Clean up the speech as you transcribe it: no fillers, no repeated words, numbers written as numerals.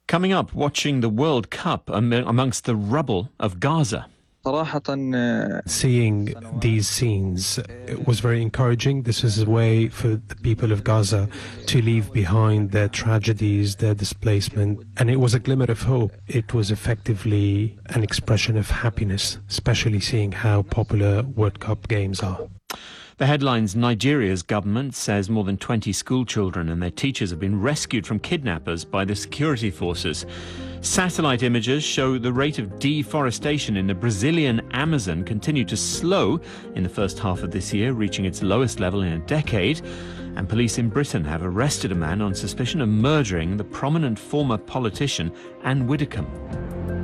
Coming up, watching the World Cup amongst the rubble of Gaza. Seeing these scenes, it was very encouraging. This is a way for the people of Gaza to leave behind their tragedies, their displacement, and it was a glimmer of hope. It was effectively an expression of happiness, especially seeing how popular World Cup games are. The headlines: Nigeria's government says more than 20 school children and their teachers have been rescued from kidnappers by the security forces. Satellite images show the rate of deforestation in the Brazilian Amazon continued to slow in the first half of this year, reaching its lowest level in a decade. And police in Britain have arrested a man on suspicion of murdering the prominent former politician Anne Widdecombe.